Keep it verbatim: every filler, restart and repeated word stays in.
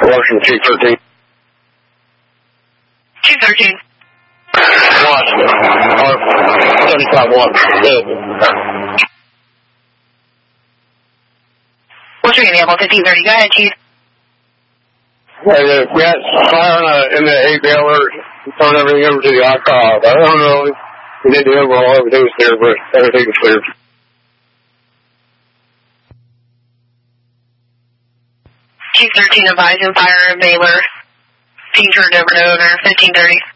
Washington two thirteen. two thirteen. Washington. seventy-five one. What's your name? fifteen thirty. Go ahead, Chief. Hey, uh, we had fire in the, in the eight bailer. Turned everything over to the I C O B. I don't know. We did the overall. Everything was clear, but everything was clear. Chief thirteen advising fire and Baylor. Team turned over to owner. fifteen thirty.